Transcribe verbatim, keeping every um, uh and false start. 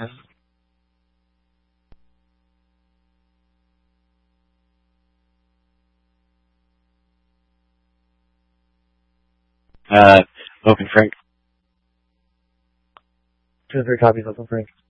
Uh, Open Frank. Two or three copies, open Frank.